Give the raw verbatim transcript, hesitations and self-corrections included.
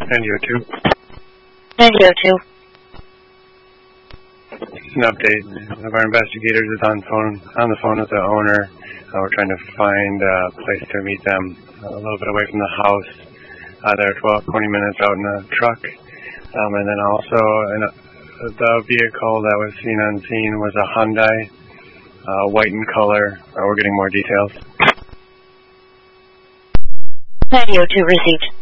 ninety oh two. ninety oh two. An update. One of our investigators is on phone on the phone with the owner. Uh, we're trying to find a place to meet them a little bit away from the house. Uh, they're twelve, twenty minutes out in a truck. Um, and then also in a, the vehicle that was seen on scene was a Hyundai, uh, white in color. Uh, we're getting more details. ninety oh two received.